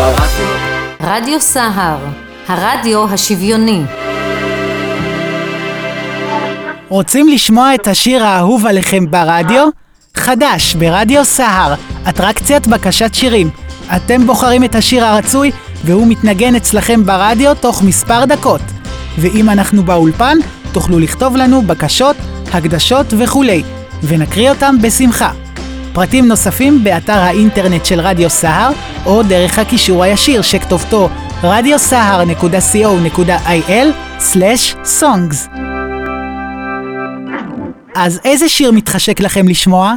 ברדיו. רדיו סהר, הרדיו השוויוני. רוצים לשמוע את השיר האהוב עליכם ברדיו? חדש ברדיו סהר, אטרקציית בקשת שירים. אתם בוחרים את השיר הרצוי והוא מתנגן אצלכם ברדיו תוך מספר דקות. ואם אנחנו באולפן, תוכלו לכתוב לנו בקשות, הקדשות וכולי, ונקריא אותם בשמחה. פרטים נוספים באתר האינטרנט של רדיו סהר, או דרך הקישור הישיר שכתובתו radiosahar.co.il/songs. אז איזה שיר מתחשק לכם לשמוע?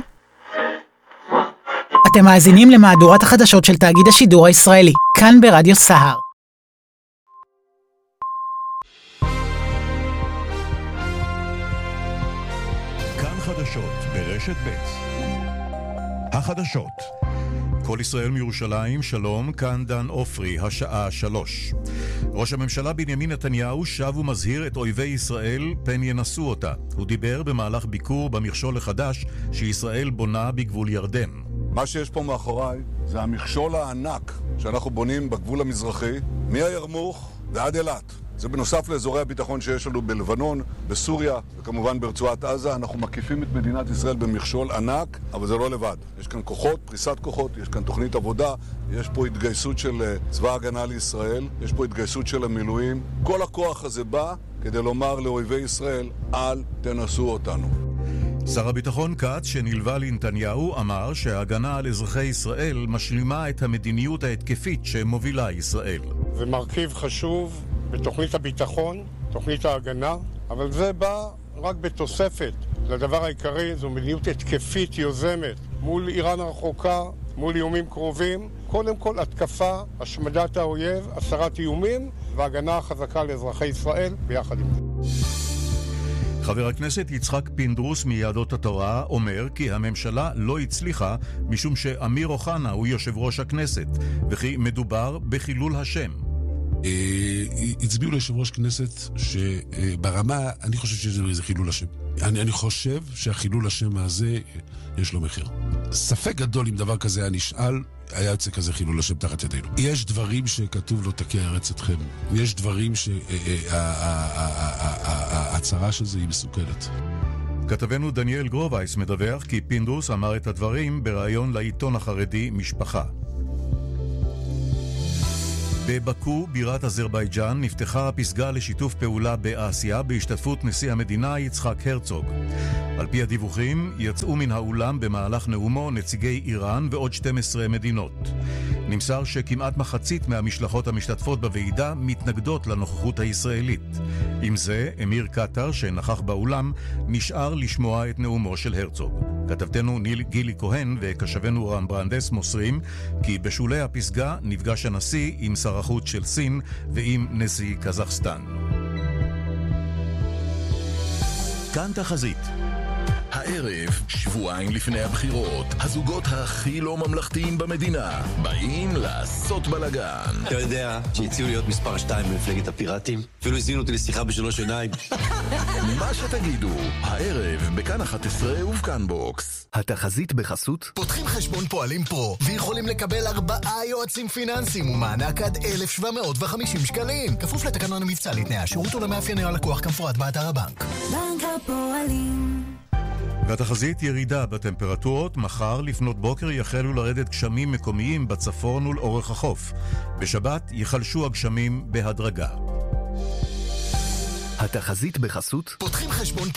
אתם מאזינים למהדורת החדשות של תאגיד השידור הישראלי, כאן ברדיו סהר. כאן חדשות ברשת ב'. החדשות. כל ישראל מירושלים, שלום, כאן דן אופרי, השעה 3. ראש הממשלה בנימין נתניהו שב ומזהיר את אויבי ישראל פן ינסו אותה. הוא דיבר במהלך ביקור במכשול החדש שישראל בונה בגבול ירדן. מה שיש פה מאחוריי זה המכשול הענק שאנחנו בונים בגבול המזרחי, מהירמוך ועד אילת. זה בנוסף לאזורי הביטחון שיש לנו בלבנון, בסוריה וכמובן ברצועת עזה. אנחנו מקיפים את מדינת ישראל במכשול ענק, אבל זה לא לבד. יש כאן כוחות, פריסת כוחות, יש כאן תוכנית עבודה, יש פה התגייסות של צבא הגנה לישראל, יש פה התגייסות של המילואים. כל הכוח הזה בא כדי לומר לאויבי ישראל, אל תנסו אותנו. שר הביטחון כץ, שנלווה לנתניהו, אמר שההגנה על אזרחי ישראל משלימה את המדיניות ההתקפית שמובילה ישראל. זה מרכיב חשוב בתוכנית הביטחון, תוכנית ההגנה, אבל זה בא רק בתוספת. לדבר העיקרי זו מדיניות התקפית יוזמת מול איראן הרחוקה, מול איומים קרובים. קודם כל התקפה, השמדת האויב, הסרת איומים והגנה חזקה לאזרחי ישראל ביחד עם זה. חבר הכנסת יצחק פינדרוס מיהדות התורה אומר כי הממשלה לא הצליחה משום שאמיר אוחנה הוא יושב ראש הכנסת, וכי מדובר בחילול השם. הצביעו ליושב ראש כנסת שברמה, אני חושב שזה חילול השם. אני חושב שהחילול השם הזה יש לו מחיר. ספק גדול אם דבר כזה היה נשאל, היה יוצא כזה חילול השם תחת ידינו. יש דברים שכתוב לא תקע ארץ אתכם. יש דברים שההצהרה של זה היא מסוכנת. כתבנו דניאל גרובייס מדווח כי פינדרוס אמר את הדברים בראיון לעיתון החרדי משפחה. בבאקו, בירת אזרבייג'אן, נפתחה הפסגה לשיתוף פעולה באסיה בהשתתפות נשיא המדינה יצחק הרצוג. על פי הדיווחים, יצאו מן האולם במהלך נאומו נציגי איראן ועוד 12 מדינות. נמסר שכמעט מחצית מהמשלחות המשתתפות בוועידה מתנגדות לנוכחות הישראלית. עם זה, אמיר קטר, שנכח באולם, נשאר לשמוע את נאומו של הרצוג. כתבתנו גילי כהן וקשבנו רם ברנדס מוסרים כי בשולי הפסגה נפגש הנשיא עם שר החוץ של סין ועם נשיא קזחסטן. כאן תחזית. הערב, שבועיים לפני הבחירות, הזוגות הכי לא ממלכתיים במדינה באים לעשות בלגן. אתה יודע שהציעו להיות מספר 2 במפלגת הפיראטים? אפילו הזמינו אותי לשיחה בשלוש עיניים. מה שתגידו, הערב בכאן 11 ובכאן בוקס. התחזית בחסות פותחים חשבון פועלים פרו ויכולים לקבל 4 יועצים פיננסיים ומענק עד 1,750 שקלים. כפוף לתקנון המבצע, לתנאי השירות ולמאפייני הלקוח כמפורט באתר הבנק. בנק הפועלים. והתחזית ירידה בטמפרטורות. מחר לפנות בוקר יחלו לרדת גשמים מקומיים בצפון ולאורך החוף. בשבת יחלשו הגשמים בהדרגה. התחזית בחסות פותחים חשבון